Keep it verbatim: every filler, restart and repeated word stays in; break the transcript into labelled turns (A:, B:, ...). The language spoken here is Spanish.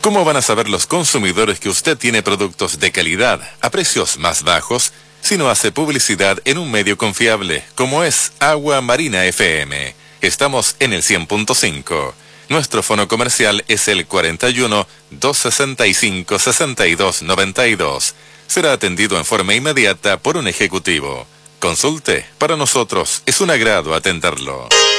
A: ¿Cómo van a saber los consumidores que usted tiene productos de calidad a precios más bajos si no hace publicidad en un medio confiable como es Agua Marina F M? Estamos en el cien punto cinco. Nuestro fono comercial es el cuarenta y uno, doscientos sesenta y cinco, sesenta y dos noventa y dos. Será atendido en forma inmediata por un ejecutivo. Consulte, para nosotros es un agrado atenderlo.